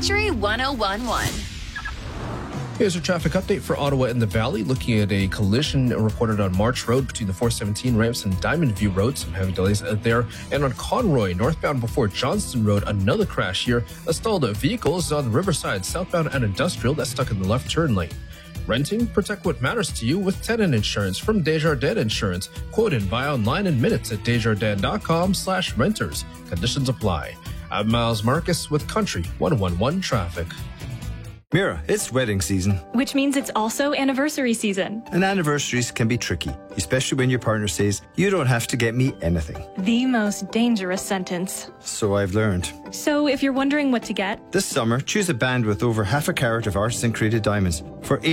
Country 101.1. Here's a traffic update for Ottawa and the Valley. Looking at a collision reported on March Road between the 417 ramps and Diamond View Road. Some heavy delays out there. And on Conroy, northbound before Johnston Road, another crash here. A stalled vehicle is on Riverside, southbound and Industrial. That's stuck in the left turn lane. Renting? Protect what matters to you with tenant insurance from Desjardins Insurance. Quote and buy online in minutes at desjardins.com/renters. Conditions apply. I'm Miles Marcus with Country 101.1 Traffic. Mira, it's wedding season. Which means it's also anniversary season. And anniversaries can be tricky, especially when your partner says, "You don't have to get me anything." The most dangerous sentence. So I've learned. So if you're wondering what to get, This summer, choose a band with over half a carat of artisan-created diamonds for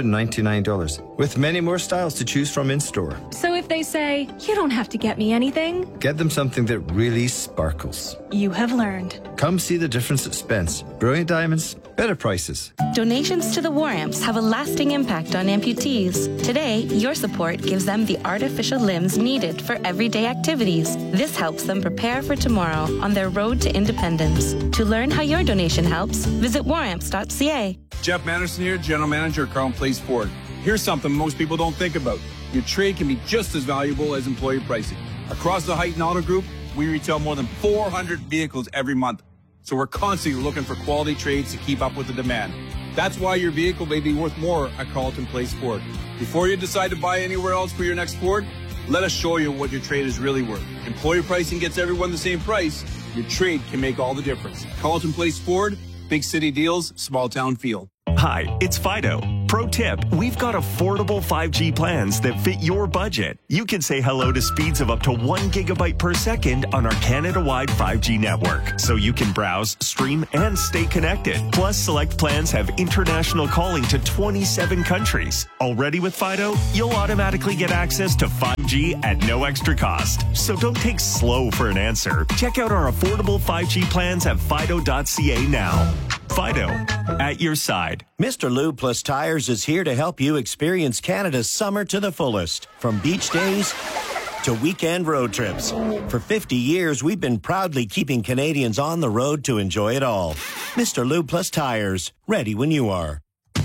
$899, with many more styles to choose from in-store. so if they say, you don't have to get me anything, Get them something that really sparkles. you have learned. Come see the difference at Spence. Brilliant diamonds, better prices. Donations to the War Amps have a lasting impact on amputees. Today, your support gives them the artificial limbs needed for everyday activities. This helps them prepare for tomorrow on their road to independence. To learn how your donation helps, visit waramps.ca. Jeff Manderson here, General Manager at Carlton Place Ford. Here's something most people don't think about. Your trade can be just as valuable as employee pricing. Across the Heighton Auto Group, we retail more than 400 vehicles every month. So we're constantly looking for quality trades to keep up with the demand. That's why your vehicle may be worth more at Carlton Place Ford. Before you decide to buy anywhere else for your next Ford, let us show you what your trade is really worth. Employer pricing gets everyone the same price. Your trade can make all the difference. Carlton Place Ford, big city deals, small town feel. Hi, it's Fido. Pro tip, we've got affordable 5G plans that fit your budget. You can say hello to speeds of up to 1 gigabyte per second on our Canada-wide 5G network, so you can browse, stream, and stay connected. Plus, select plans have international calling to 27 countries. Already with Fido, you'll automatically get access to 5G at no extra cost. So don't take slow for an answer. Check out our affordable 5G plans at fido.ca now. Fido, at your side. Mr. Lube Plus Tires is here to help you experience Canada's summer to the fullest. From beach days to weekend road trips. For 50 years, we've been proudly keeping Canadians on the road to enjoy it all. Mr. Lube Plus Tires, ready when you are.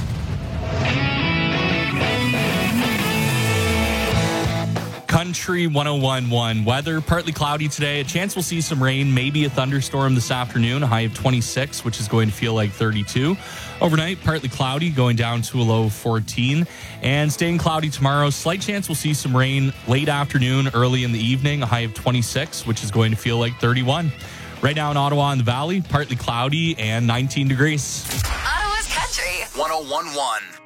Country 101.1 weather, partly cloudy today. A chance we'll see some rain, maybe a thunderstorm this afternoon, a high of 26, which is going to feel like 32. Overnight, partly cloudy, going down to a low of 14. And staying cloudy tomorrow, slight chance we'll see some rain late afternoon, early in the evening, a high of 26, which is going to feel like 31. Right now in Ottawa and the Valley, partly cloudy and 19 degrees. Ottawa's Country 101.1.